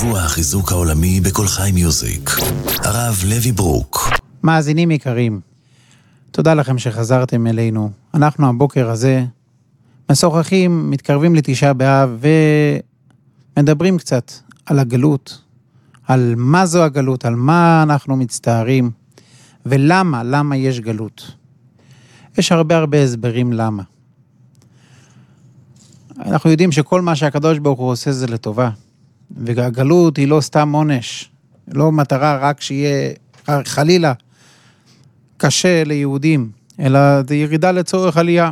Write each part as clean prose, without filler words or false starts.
שבוע החיזוק העולמי בכל חי מיוזיק. הרב לוי ברוק. מאזינים יקרים, תודה לכם שחזרתם אלינו. אנחנו הבוקר הזה משוחחים, מתקרבים לתשעה באב ומדברים קצת על הגלות, על מה זו הגלות, על מה אנחנו מצטערים ולמה יש גלות. יש הרבה הסברים למה. אנחנו יודעים שכל מה שהקדוש ברוך הוא עושה זה לטובה, והגלות היא לא סתם עונש, לא מטרה רק שיהיה חלילה קשה ליהודים, אלא זה ירידה לצורך עלייה.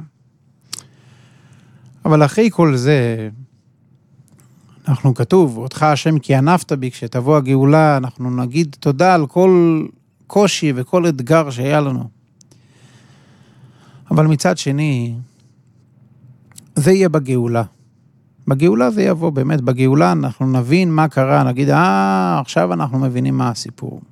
אבל אחרי כל זה, אנחנו כתוב, אותך השם כי ענפת בי, כשתבוא הגאולה, אנחנו נגיד תודה על כל קושי וכל אתגר שהיה לנו. אבל מצד שני, זה יהיה בגאולה. בגאולה זה יבוא, באמת, בגאולה אנחנו נבין מה קרה, נגיד, עכשיו אנחנו מבינים מה הסיפור.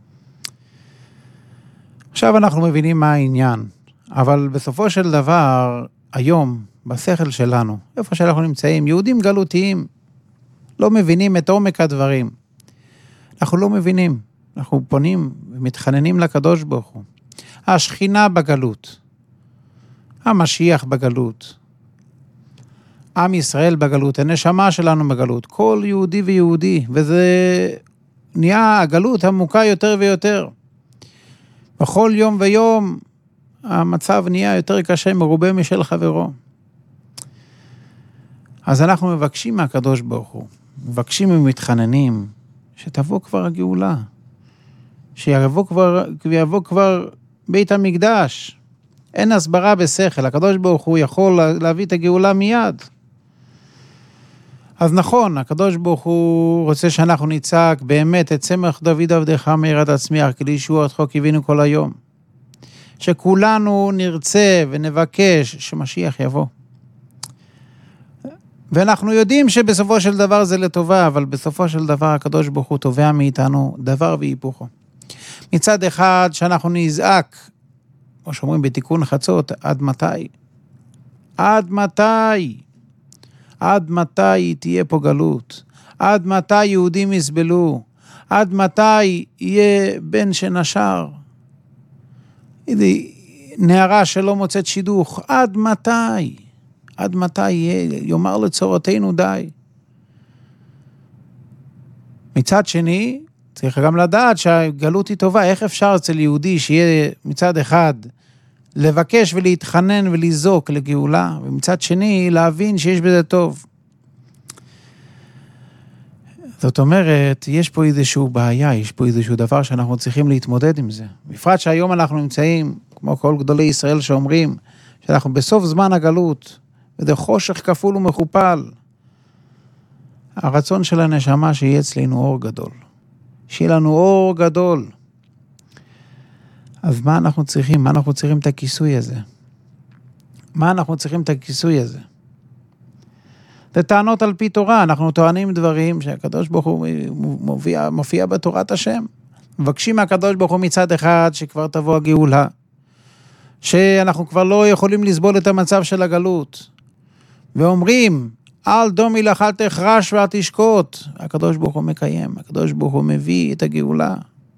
עכשיו אנחנו מבינים מה העניין, אבל בסופו של דבר, היום, בשכל שלנו, איפה שאנחנו נמצאים, יהודים גלותיים, לא מבינים את עומק הדברים. אנחנו לא מבינים, אנחנו פונים ומתחננים לקדוש ברוך הוא. השכינה בגלות, המשיח בגלות, עם ישראל בגלות, הנשמה שלנו בגלות, כל יהודי ויהודי, וזה נהיה הגלות עמוקה יותר ויותר. בכל יום ויום המצב נהיה יותר קשה מרובה משל חברו. אז אנחנו מבקשים מהקדוש ברוך הוא, מבקשים ומתחננים, שתבוא כבר הגאולה, שיבוא כבר בית המקדש. אין הסברה בשכל, הקדוש ברוך הוא יכול להביא את הגאולה מיד. אז נכון, הקדוש ברוך הוא רוצה שאנחנו נצעק באמת את צמח דוד עבדך מהר עד הצמיח, כי לישועתך קיווינו כל היום. שכולנו נרצה ונבקש שמשיח יבוא. ואנחנו יודעים שבסופו של דבר זה לטובה, אבל בסופו של דבר הקדוש ברוך הוא תובע מאיתנו דבר והיפוכו. מצד אחד שאנחנו נזעק, כמו שאומרים בתיקון חצות, עד מתי? עד מתי? עד מתי תהיה פה גלות? עד מתי יהודים יסבלו? עד מתי יהיה בן שנשר? נערה שלא מוצאת שידוך, עד מתי? עד מתי יאמר לצורתנו די? מצד שני, צריך גם לדעת שהגלות היא טובה. איך אפשר אצל יהודי שיהיה מצד אחד לבקש ולהתחנן ולזעוק לגאולה, ומצד שני להבין שיש בזה טוב? זאת אומרת, יש פה איזשהו בעיה, יש פה איזשהו דבר שאנחנו צריכים להתמודד עם זה. בפרט שהיום אנחנו נמצאים, כמו כל גדולי ישראל שאומרים, שאנחנו בסוף זמן הגלות, וזה חושך כפול ומכופל. הרצון של הנשמה שיהיה אצלנו אור גדול. שיהיה לנו אור גדול. אז מה אנחנו צריכים? מה אנחנו צריכים את הכיסוי הזה? מה אנחנו צריכים את הכיסוי הזה? זה טענות על פי תורה, אנחנו טוענים דברים שהקדוש ברוך הוא מופיע בתורת השם. מבקשים מהקדוש ברוך הוא מצד אחד שכבר תבוא הגאולה, שאנחנו כבר לא יכולים לסבול את המצב של הגלות, ואומרים, אל דומי לך אל תחרש ואל תשקוט. הקדוש ברוך הוא מקיים, הקדוש ברוך הוא מביא את הגאולה.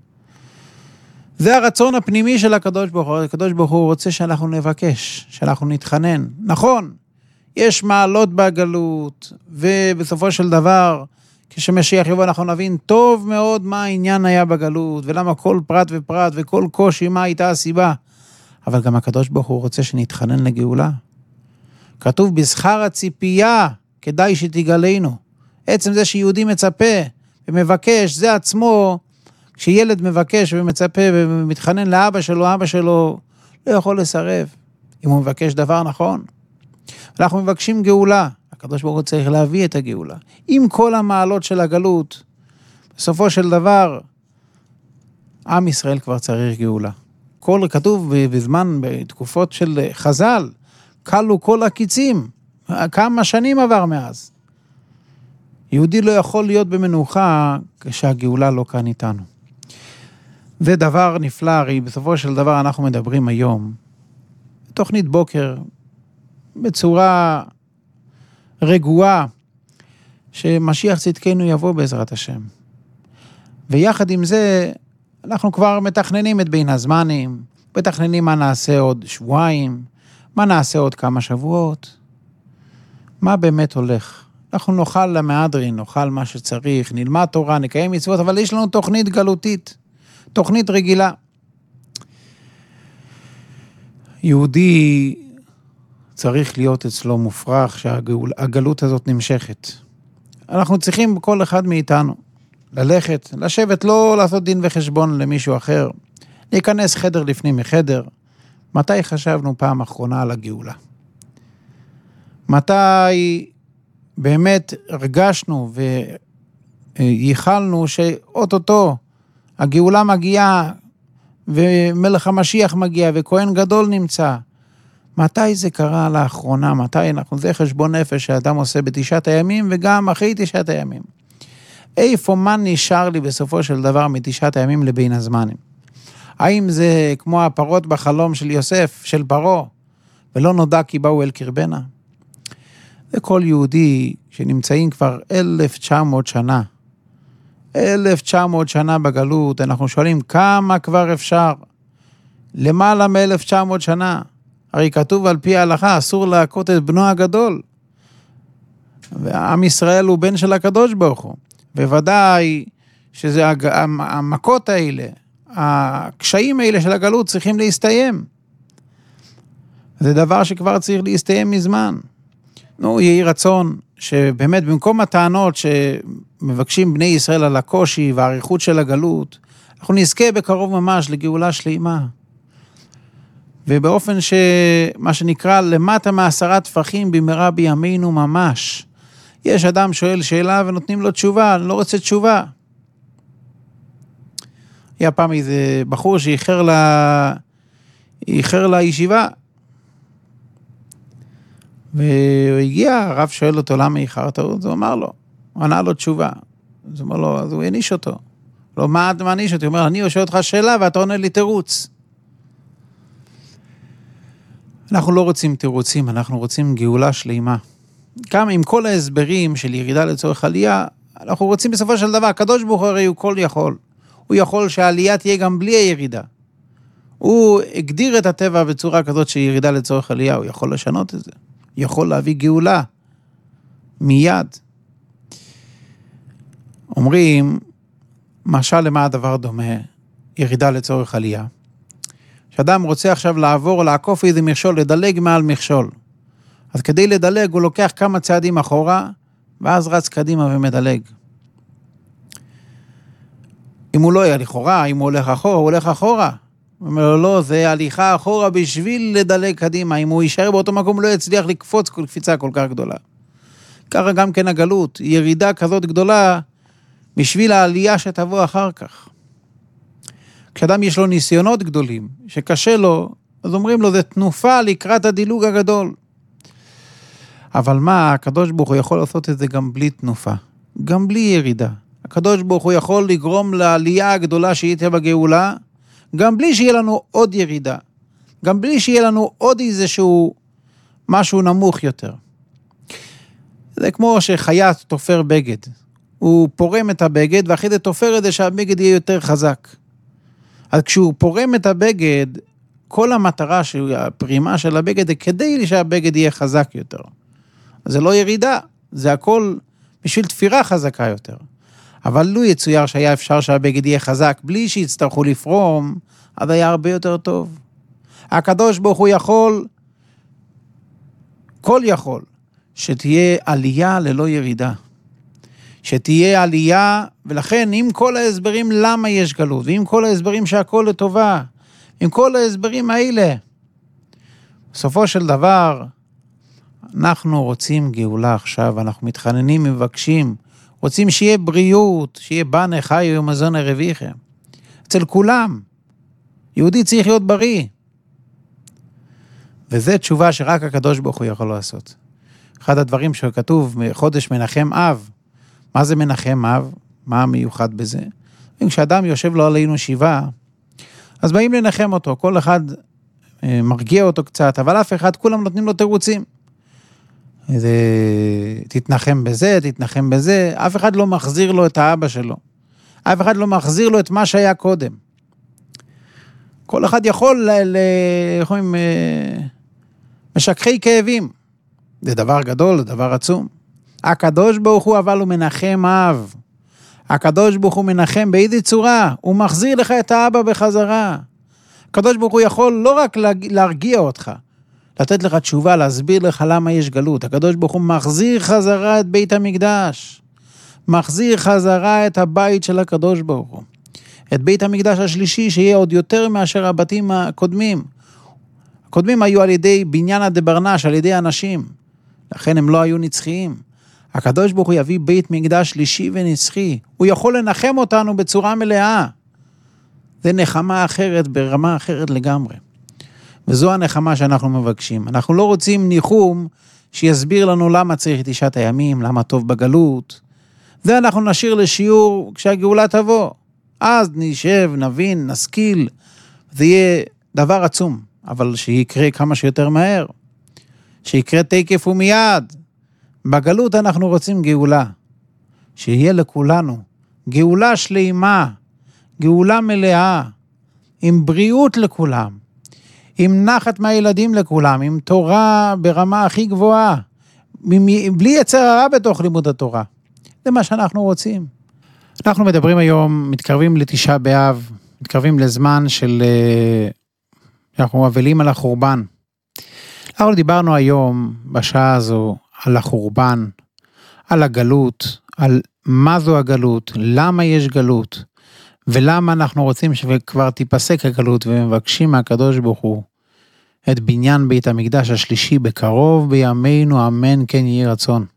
זה הרצון הפנימי של הקדוש ברוך הוא. הקדוש ברוך הוא רוצה שאנחנו נבקש, שאנחנו נתחנן. נכון, יש מעלות בגלות, ובסופו של דבר, כשמשיח יבוא אנחנו נבין טוב מאוד מה העניין היה בגלות, ולמה כל פרט ופרט וכל קושי, מה הייתה הסיבה. אבל גם הקדוש ברוך הוא רוצה שנתחנן לגאולה. כתוב בשכר הציפייה, כדאי שתגלנו. עצם זה שיהודי מצפה ומבקש, זה עצמו, כשילד מבקש ומצפה ומתחנן לאבא שלו, אבא שלו לא יכול לסרב, אם הוא מבקש דבר נכון. אנחנו מבקשים גאולה, הקדוש ברוך הוא צריך להביא את הגאולה. עם כל המעלות של הגלות, בסופו של דבר, עם ישראל כבר צריך גאולה. כתוב בזמן, בתקופות של חז"ל, קלו כל הקיצים, כמה שנים עבר מאז. יהודי לא יכול להיות במנוחה כשהגאולה לא כאן איתנו. זה דבר נפלא, הרי בסופו של דבר אנחנו מדברים היום, תוכנית בוקר, בצורה רגועה, שמשיח צדקנו יבוא בעזרת השם. ויחד עם זה, אנחנו כבר מתכננים את בין הזמנים, מתכננים מה נעשה עוד שבועיים, מה נעשה עוד כמה שבועות, מה באמת הולך. אנחנו נאכל למהדרין, נאכל מה שצריך, נלמד תורה, נקיים מצוות, אבל יש לנו תוכנית גלותית, תוכנית רגילה. יהודי צריך להיות אצלו מופרח שהגלות הזאת נמשכת. אנחנו צריכים כל אחד מאיתנו ללכת, לשבת, לא לעשות דין וחשבון למישהו אחר, להיכנס חדר לפני מחדר. מתי חשבנו פעם אחרונה על הגאולה? מתי באמת הרגשנו וייחלנו שאוטוטו הגאולה מגיעה ומלך המשיח מגיע וכהן גדול נמצא? מתי זה קרה לאחרונה? מתי זה חשבון נפש שהאדם עושה בתשעת הימים וגם אחרי תשעת הימים? איפה מה נשאר לי בסופו של דבר מתשעת הימים לבין הזמנים? האם זה כמו הפרות בחלום של יוסף, של פרו, ולא נודע כי באו אל קרבנה? וכל יהודי שנמצאים כבר 1900 שנה, 1900 שנה בגלות, אנחנו שואלים כמה כבר אפשר? למעלה מ-1900 שנה. הרי כתוב על פי ההלכה, אסור להכות את בנו הגדול. ועם ישראל הוא בן של הקדוש ברוך הוא. בוודאי שזה המכות האלה, הקשיים האלה של הגלות צריכים להסתיים. זה דבר שכבר צריך להסתיים מזמן. יהי רצון שבאמת במקום הטענות שמבקשים בני ישראל על הקושי והעריכות של הגלות, אנחנו נזכה בקרוב ממש לגאולה שלמה. ובאופן שמה שנקרא למטה מ10 טפחים במהרה בימינו ממש. יש אדם שואל שאלה ונותנים לו תשובה, אני לא רוצה תשובה. היה פעם איזה בחור שאיחר לישיבה, והגיע, הרב שואל אותו למה איחרת, אז הוא אמר לו, הוא ענה לו תשובה. אז הוא אמר לו, אז הוא יניש אותו. לא, מה אתה מעניש אותי? הוא אומר, אני שואל אותך שאלה ואתה עונה לי תירוץ. אנחנו לא רוצים תירוצים, אנחנו רוצים גאולה שלמה. גם עם כל ההסברים של ירידה לצורך עלייה, אנחנו רוצים בסופו של דבר, הקדוש ברוך הוא הרי הוא כל יכול. הוא יכול שהעלייה תהיה גם בלי הירידה. הוא הגדיר את הטבע בצורה כזאת שירידה לצורך עלייה, הוא יכול לשנות את זה. הוא יכול להביא גאולה מיד. אומרים, משל למה הדבר דומה, ירידה לצורך עלייה. שאדם רוצה עכשיו לעקוף איזה מכשול, לדלג מעל מכשול. אז כדי לדלג הוא לוקח כמה צעדים אחורה, ואז רץ קדימה ומדלג. אם הוא לא יהיה לכאורה, אם הוא הולך אחורה, הוא הולך אחורה. הוא אומר לו, לא, זה הליכה אחורה בשביל לדלג קדימה. אם הוא יישאר באותו מקום, לא יצליח לקפוץ קפיצה כל כך גדולה. ככה גם כן הגלות, ירידה כזאת גדולה, בשביל העלייה שתבוא אחר כך. כשאדם יש לו ניסיונות גדולים, שקשה לו, אז אומרים לו, זה תנופה לקראת הדילוג הגדול. אבל מה, הקדוש ברוך הוא יכול לעשות את זה גם בלי תנופה, גם בלי ירידה. הקדוש ברוך הוא יכול לגרום לעלייה הגדולה שהייתה בגאולה, גם בלי שיהיה לנו עוד ירידה, גם בלי שיהיה לנו עוד איזשהו משהו נמוך יותר. זה כמו שחייט תופר בגד. הוא פורם את הבגד, ואחרי זה תופר את זה שהבגד יהיה יותר חזק. אז כשהוא פורם את הבגד, כל המטרה של הפרימה של הבגד, זה כדי שהבגד יהיה חזק יותר. זה לא ירידה, זה הכל בשביל תפירה חזקה יותר. אבל לו יצויר שהיה אפשר שהבגד יהיה חזק, בלי שיצטרכו לפרום, אז היה הרבה יותר טוב. הקדוש ברוך הוא יכול, כל יכול, שתהיה עלייה ללא ירידה. שתהיה עלייה, ולכן עם כל ההסברים למה יש גלות, ועם כל ההסברים שהכל לטובה, עם כל ההסברים האלה, בסופו של דבר, אנחנו רוצים גאולה עכשיו, אנחנו מתחננים, מבקשים, רוצים שיהיה בריאות, שיהיה בנה חיו ומזון הרוויחם. אצל כולם, יהודי צריך להיות בריא. וזו תשובה שרק הקדוש ברוך הוא יכול לעשות. אחד הדברים שכתוב בחודש מנחם אב, מה זה מנחם אב? מה המיוחד בזה? כשאדם יושב לו עלינו שבעה, אז באים לנחם אותו, כל אחד מרגיע אותו קצת, אבל אף אחד, כולם נותנים לו תירוצים. תתנחם בזה, תתנחם בזה, אף אחד לא מחזיר לו את האבא שלו, אף אחד לא מחזיר לו את מה שהיה קודם. כל אחד יכול משככי כאבים, זה דבר גדול, זה דבר עצום. הקדוש ברוך הוא אבל הוא מנחם אב, הקדוש ברוך הוא מנחם באיזה צורה, הוא מחזיר לך את האבא בחזרה. הקדוש ברוך הוא יכול לא רק להרגיע אותך, לתת לך תשובה, להסביר לך למה יש גלות. הקדוש ברוך הוא מחזיר חזרה את בית המקדש, מחזיר חזרה את הבית של הקדוש ברוך הוא, את בית המקדש השלישי, שיהיה עוד יותר מאשר הבתים הקודמים. הקודמים היו על ידי בניין הדברנש, על ידי אנשים, לכן הם לא היו נצחיים. הקדוש ברוך הוא יביא בית מקדש שלישי ונצחי, הוא יכול לנחם אותנו בצורה מלאה. זה נחמה אחרת, ברמה אחרת לגמרי. וזו הנחמה שאנחנו מבקשים. אנחנו לא רוצים ניחום שיסביר לנו למה צריך את 9 הימים, למה טוב בגלות. זה אנחנו נשאיר לשיעור כשהגאולה תבוא. אז נשב, נבין, נשכיל. זה יהיה דבר עצום, אבל שיקרה כמה שיותר מהר. שיקרה תקף ומיד. בגלות אנחנו רוצים גאולה. שיהיה לכולנו גאולה שלימה, גאולה מלאה, עם בריאות לכולם, עם נחת מהילדים לכולם, עם תורה ברמה הכי גבוהה, בלי יצר הרע בתוך לימוד התורה. זה מה שאנחנו רוצים. אנחנו מדברים היום, מתקרבים לתשעה באב, מתקרבים לזמן של, אנחנו מבלים על החורבן. אנחנו דיברנו היום, בשעה הזו, על החורבן, על הגלות, על מה זו הגלות, למה יש גלות, ולמה אנחנו רוצים שכבר תיפסק הגלות, ומבקשים מהקדוש ברוך הוא את בניין בית המקדש השלישי בקרוב בימינו, אמן כן יהי רצון.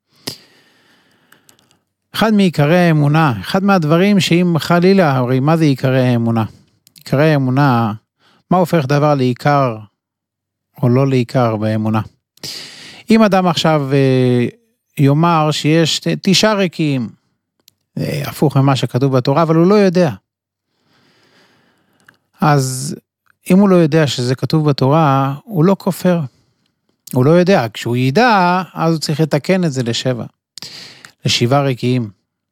אחד מעיקרי האמונה, אחד מהדברים שאם חלילה, הרי מה זה עיקרי האמונה? עיקרי האמונה, מה הופך דבר לעיקר או לא לעיקר באמונה? אם אדם עכשיו יאמר שיש 9 ריקים, הפוך ממה שכתוב בתורה, אבל הוא לא יודע. אז אם הוא לא יודע שזה כתוב בתורה, הוא לא כופר. הוא לא יודע. כשהוא ידע, אז הוא צריך לתקן את זה ל7 ריקים.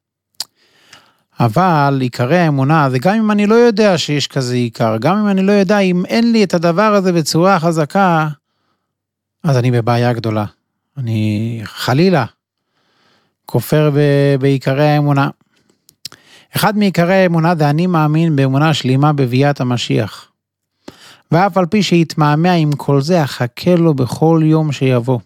אבל עיקרי האמונה, זה גם אם אני לא יודע שיש כזה עיקר, גם אם אני לא יודע, אם אין לי את הדבר הזה בצורה חזקה, אז אני בבעיה גדולה. אני חלילה כופר בעיקרי האמונה. אחד מעיקרי האמונה זה אני מאמין באמונה שלימה בביאת המשיח. ואף על פי שיתמהמה עם כל זה, אחכה לו בכל יום שיבוא.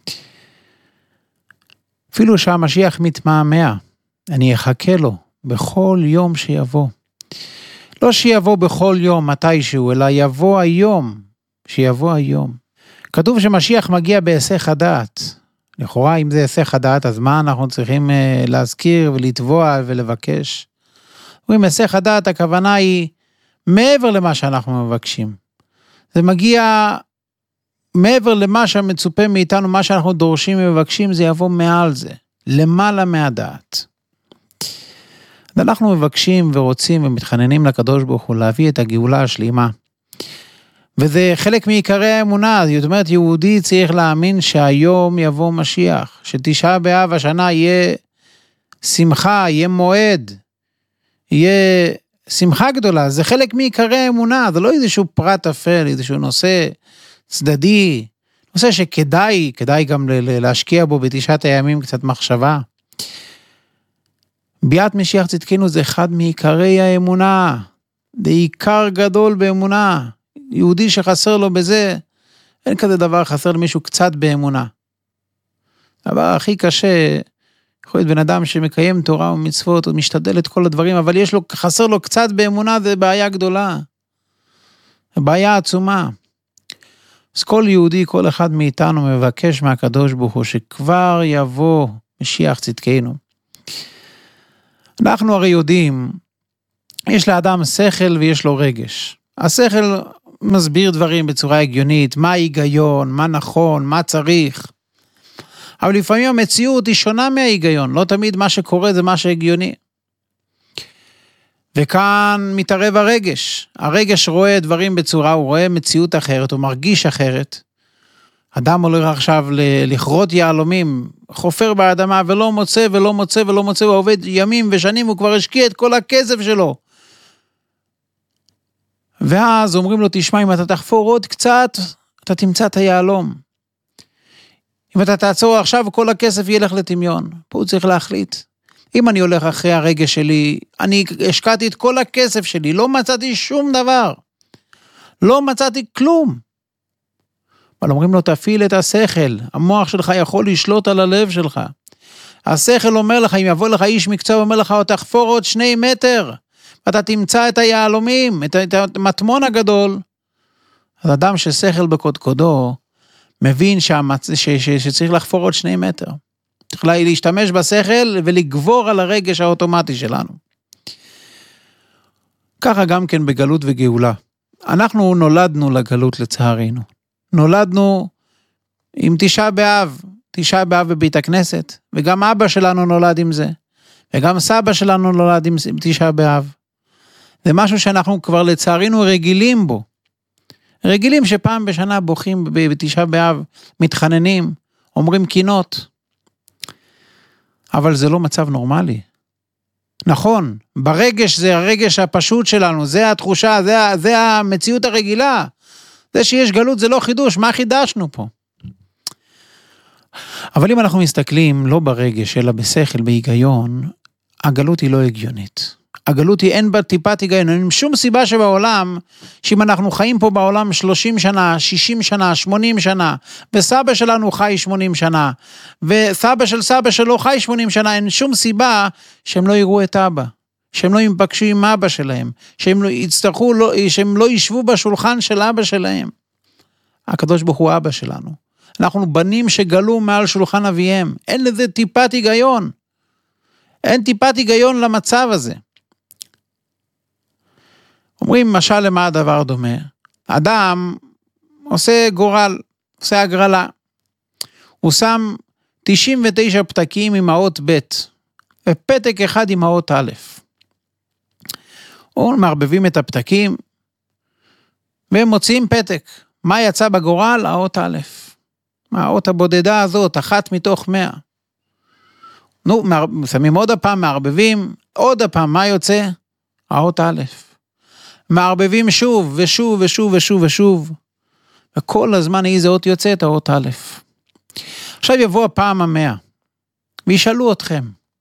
אפילו שהמשיח מתמהמה, אני אחכה לו בכל יום שיבוא. לא שיבוא בכל יום מתישהו, אלא יבוא היום, שיבוא היום. כתוב שמשיח מגיע בהיסח הדעת. לכאורה, אם זה היסח הדעת, אז מה אנחנו צריכים להזכיר ולתבוע ולבקש? ואם היסח הדעת, הכוונה היא מעבר למה שאנחנו מבקשים. זה מגיע מעבר למה שמצופה מאיתנו, מה שאנחנו דורשים ומבקשים, זה יבוא מעל זה, למעלה מהדעת. אנחנו מבקשים ורוצים ומתחננים לקדוש ברוך הוא להביא את הגאולה השלימה. וזה חלק מעיקרי האמונה, זאת אומרת, יהודי צריך להאמין שהיום יבוא משיח, שתשעה באב השנה יהיה שמחה, יהיה מועד, יהיה שמחה גדולה, זה חלק מעיקרי האמונה, זה לא איזשהו פרט אפל, איזשהו נושא צדדי, נושא שכדאי גם להשקיע בו בתשעת הימים קצת מחשבה. ביאת משיח צדקנו זה אחד מעיקרי האמונה, זה עיקר גדול באמונה, יהודי שחסר לו בזה, אין כזה דבר חסר למישהו קצת באמונה. הדבר הכי קשה, יכול להיות בן אדם שמקיים תורה ומצוות, הוא משתדל את כל הדברים, אבל חסר לו קצת באמונה, זה בעיה גדולה. זה בעיה עצומה. אז כל יהודי, כל אחד מאיתנו מבקש מהקדוש ברוך הוא, שכבר יבוא משיח צדקנו. אנחנו הרי יודעים, יש לאדם שכל ויש לו רגש. השכל מסביר דברים בצורה הגיונית, מה ההיגיון, מה נכון, מה צריך. אבל לפעמים המציאות היא שונה מההיגיון, לא תמיד מה שקורה זה מה שהגיוני. וכאן מתערב הרגש. הרגש רואה דברים בצורה, הוא רואה מציאות אחרת, הוא מרגיש אחרת. אדם הולך עכשיו לכרות יהלומים, חופר באדמה ולא מוצא ולא מוצא ולא מוצא, ועובד ימים ושנים, הוא כבר השקיע את כל הכסף שלו. ואז אומרים לו, תשמע, אם אתה תחפור עוד קצת, אתה תמצא את היהלום. אם אתה תעצור עכשיו, כל הכסף ילך לטמיון. פה הוא צריך להחליט. אם אני הולך אחרי הרגש שלי, אני השקעתי את כל הכסף שלי, לא מצאתי שום דבר. לא מצאתי כלום. אבל אומרים לו, תפעיל את השכל. המוח שלך יכול לשלוט על הלב שלך. השכל אומר לך, אם יבוא לך איש מקצוע, אומר לך, תחפור עוד 2 מטר. אתה תמצא את היהלומים, את המטמון הגדול. אז אדם ששכל בקודקודו, מבין שצריך לחפור עוד 2 מטר. צריך להשתמש בשכל ולגבור על הרגש האוטומטי שלנו. ככה גם כן בגלות וגאולה. אנחנו נולדנו לגלות לצערנו. נולדנו עם 9 באב, 9 באב בבית הכנסת, וגם אבא שלנו נולד עם זה, וגם סבא שלנו נולד עם 9 באב. זה משהו שאנחנו כבר לצערנו רגילים בו. רגילים שפעם בשנה בוכים ב9 באב, מתחננים, אומרים קינות. אבל זה לא מצב נורמלי. נכון, ברגש זה הרגש הפשוט שלנו, זה התחושה, זה המציאות הרגילה. זה שיש גלות זה לא חידוש, מה חידשנו פה? אבל אם אנחנו מסתכלים לא ברגש, אלא בשכל, בהיגיון, הגלות היא לא הגיונית. הגלות היא אין בה טיפת היגיון, אין שום סיבה שבעולם, שאם אנחנו חיים פה בעולם 30 שנה, 60 שנה, 80 שנה, וסבא שלנו חי 80 שנה, וסבא של סבא שלו חי 80 שנה, אין שום סיבה שהם לא יראו את אבא, שהם לא יפגשו עם אבא שלהם, שהם לא יצטרכו, שהם לא ישבו בשולחן של אבא שלהם. הקדוש ברוך הוא אבא שלנו. אנחנו בנים שגלו מעל שולחן אביהם, אין לזה טיפת היגיון. אין טיפת היגיון למצב הזה. אומרים, משל למה הדבר דומה? אדם עושה גורל, עושה הגרלה. הוא שם 99 פתקים עם האות ב' ופתק אחד עם האות א'. או מערבבים את הפתקים והם מוציאים פתק. מה יצא בגורל? האות א'. האות הבודדה הזאת, 1 מתוך 100. נו, שמים עוד הפעם, מערבבים, עוד הפעם, מה יוצא? האות א'. מערבבים שוב ושוב ושוב ושוב ושוב, וכל הזמן איזה אות יוצאת, האות א'. עכשיו יבוא הפעם 100, וישאלו אתכם,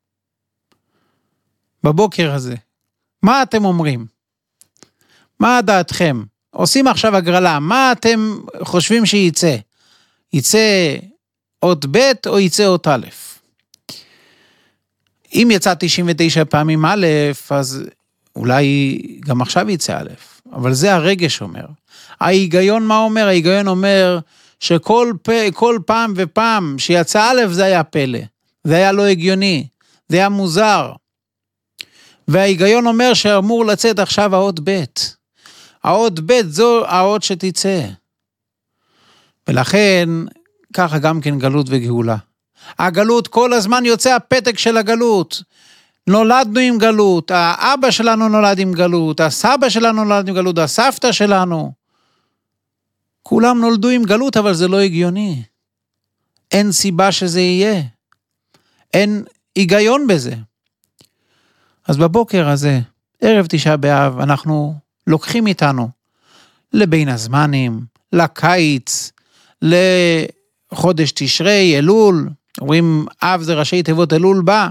בבוקר הזה, מה אתם אומרים? מה דעתכם? עושים עכשיו הגרלה, מה אתם חושבים שייצא? יצא אות ב' או יצא אות א'? אם יצא 99 פעמים א', אז אולי גם עכשיו יצא א', אבל זה הרגש אומר. ההיגיון מה אומר? ההיגיון אומר שכל פעם ופעם שיצא א' זה היה פלא, זה היה לא הגיוני, זה היה מוזר. וההיגיון אומר שאמור לצאת עכשיו האות ב'. האות ב' זו האות שתצא. ולכן ככה גם כן גלות וגאולה. הגלות כל הזמן יוצא הפתק של הגלות. נולדנו עם גלות, האבא שלנו נולד עם גלות, הסבא שלנו נולד עם גלות, הסבתא שלנו. כולם נולדו עם גלות, אבל זה לא הגיוני. אין סיבה שזה יהיה. אין היגיון בזה. אז בבוקר הזה, ערב 9 באב, אנחנו לוקחים איתנו לבין הזמנים, לקיץ, לחודש תשרי, אלול, אומרים אב זה ראשי תיבות אלול בא.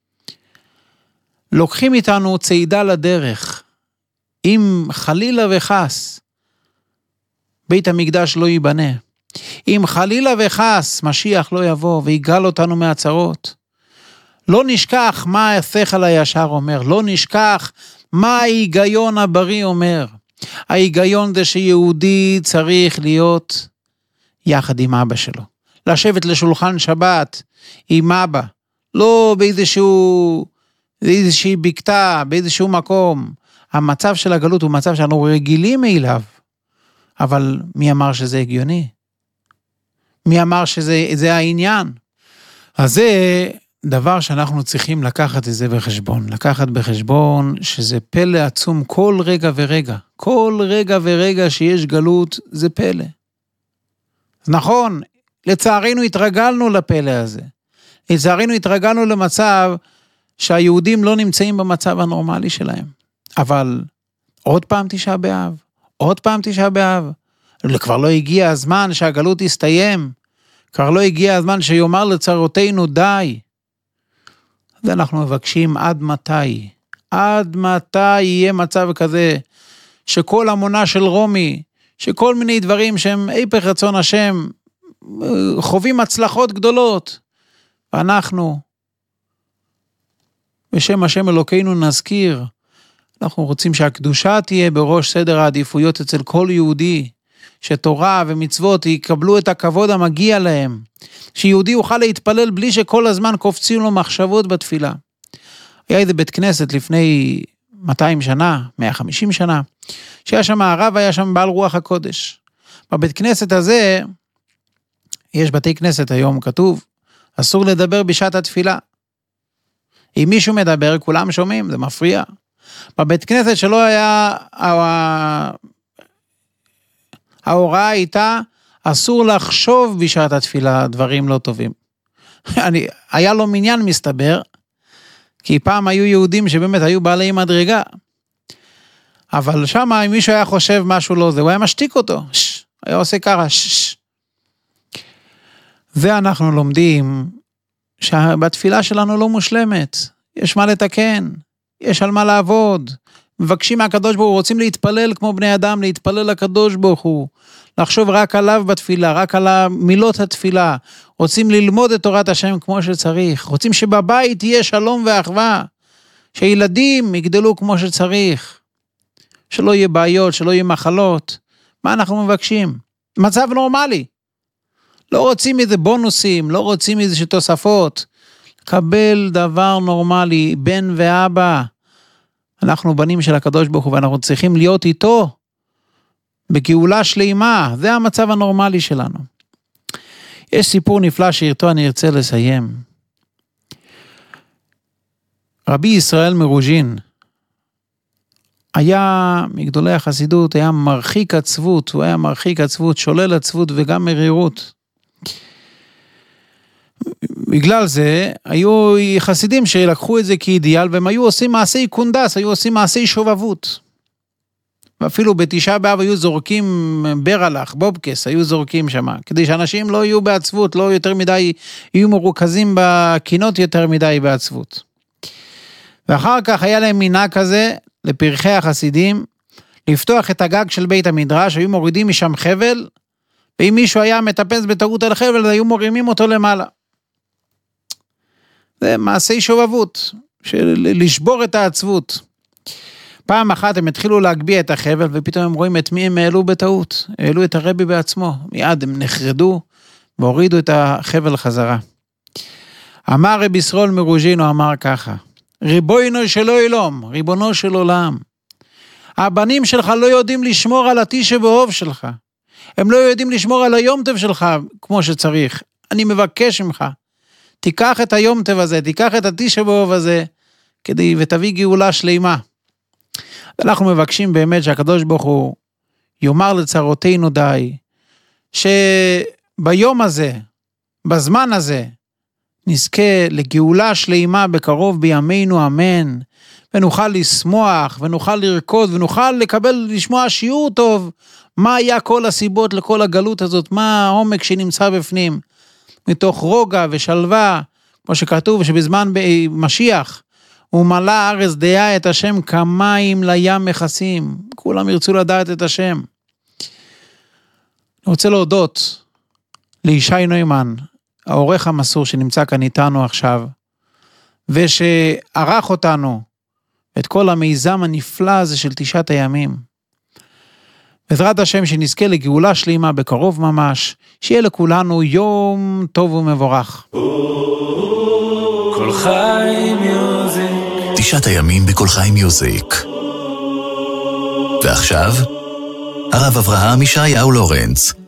לוקחים איתנו צעידה לדרך, אם חלילה וחס, בית המקדש לא ייבנה, אם חלילה וחס, משיח לא יבוא ויגאל אותנו מהצרות, לא נשכח מה השכל הישר אומר, לא נשכח מה ההיגיון הבריא אומר. ההיגיון זה שיהודי צריך להיות יחד עם אבא שלו, לשבת לשולחן שבת עם אבא, לא באיזושהי בקתה, באיזשהו מקום. המצב של הגלות הוא מצב שאנחנו רגילים אליו, אבל מי אמר שזה הגיוני? מי אמר שזה העניין? אז זה דבר שאנחנו צריכים לקחת את זה בחשבון, לקחת בחשבון שזה פלא עצום כל רגע ורגע, כל רגע ורגע שיש גלות זה פלא. נכון, לצערנו התרגלנו לפלא הזה. לצערנו התרגלנו למצב שהיהודים לא נמצאים במצב הנורמלי שלהם. אבל עוד פעם תשעה באב, עוד פעם תשעה באב. כבר לא הגיע הזמן שהגלות יסתיים. כבר לא הגיע הזמן שיאמר לצרותינו די. ואנחנו מבקשים עד מתי? עד מתי יהיה מצב כזה שכל המונה של רומי, שכל מיני דברים שהם היפך רצון השם, חווים הצלחות גדולות. ואנחנו, בשם השם אלוקינו נזכיר, אנחנו רוצים שהקדושה תהיה בראש סדר העדיפויות אצל כל יהודי, שתורה ומצוות יקבלו את הכבוד המגיע להם, שיהודי יוכל להתפלל בלי שכל הזמן קופצים לו מחשבות בתפילה. היה איזה בית כנסת לפני 200 שנה, 150 שנה, שהיה שם הרב, היה שם בעל רוח הקודש. בבית כנסת הזה, יש בתי כנסת היום, כתוב, אסור לדבר בשעת התפילה. אם מישהו מדבר, כולם שומעים, זה מפריע. בבית כנסת שלא היה, ההוראה הייתה, אסור לחשוב בשעת התפילה דברים לא טובים. היה לו מניין מסתבר, כי פעם היו יהודים שבאמת היו בעלי מדרגה. אבל שם אם מישהו היה חושב משהו לא זה, הוא היה משתיק אותו. היה עושה ככה. ואנחנו לומדים שבתפילה שלנו לא מושלמת. יש מה לתקן, יש על מה לעבוד. מבקשים מהקדוש ברוך הוא, רוצים להתפלל כמו בני אדם, להתפלל לקדוש ברוך הוא. לחשוב רק עליו בתפילה, רק על מילות התפילה. רוצים ללמוד את תורת השם כמו שצריך. רוצים שבבית יהיה שלום ואחווה. שילדים יגדלו כמו שצריך. שלא יהיה בעיות, שלא יהיה מחלות. מה אנחנו מבקשים? מצב נורמלי. לא רוצים איזה בונוסים, לא רוצים איזה תוספות. קבל דבר נורמלי, בן ואבא. אנחנו בנים של הקדוש ברוך הוא, ואנחנו צריכים להיות איתו. בגאולה שלימה, זה המצב הנורמלי שלנו. יש סיפור נפלא שאיתו אני ארצה לסיים. רבי ישראל מרוז'ין, היה מגדולי החסידות, היה מרחיק עצבות, הוא היה מרחיק עצבות, שולל עצבות וגם מרירות. בגלל זה, היו חסידים שלקחו את זה כאידיאל, והם היו עושים מעשי קונדס, היו עושים מעשי שובבות. ואפילו בתשעה באב היו זורקים ברלח, בובקס, היו זורקים שם, כדי שאנשים לא יהיו בעצבות, לא יותר מדי, יהיו מרוכזים בקינות יותר מדי בעצבות. ואחר כך היה להם מנהג כזה, לפרחי החסידים, לפתוח את הגג של בית המדרש, היו מורידים משם חבל, ואם מישהו היה מטפס בטעות על חבל, היו מורימים אותו למעלה. זה מעשי שובבות, לשבור את העצבות. פעם אחת הם התחילו להגביע את החבל, ופתאום הם רואים את מי הם העלו בטעות. העלו את הרבי בעצמו. מיד הם נחרדו, והורידו את החבל חזרה. אמר רבי ישראל מרוז'ין, הוא אמר ככה, ריבונו של עולם, ריבונו של עולם, הבנים שלך לא יודעים לשמור על התשעה באב שלך. הם לא יודעים לשמור על היום טוב שלך כמו שצריך. אני מבקש ממך, תיקח את היום טוב הזה, תיקח את התשעה באב הזה, כדי ותביא גאולה שלימה. אנחנו מבקשים באמת שהקדוש ברוך הוא יאמר לצרותינו די, שביום הזה, בזמן הזה, נזכה לגאולה שלימה בקרוב בימינו, אמן, ונוכל לשמוח, ונוכל לרקוד, ונוכל לשמוע שיעור טוב, מה היה כל הסיבות לכל הגלות הזאת, מה העומק שנמצא בפנים, מתוך רוגע ושלווה, כמו שכתוב שבזמן משיח, ומלא הארץ דעה את השם כמים לים מכסים, כולם ירצו לדעת את השם. אני רוצה להודות לישי נוימן, העורך המסור שנמצא כאן איתנו עכשיו, ושערך אותנו, את כל המיזם הנפלא הזה של תשעת הימים. בעזרת השם שנזכה לגאולה שלימה בקרוב ממש, שיהיה לכולנו יום טוב ומבורך. כל חי מיוזיק. תשעת הימים בכל חי מיוזיק. ועכשיו, הרב אברהם ישעיהו לורנץ,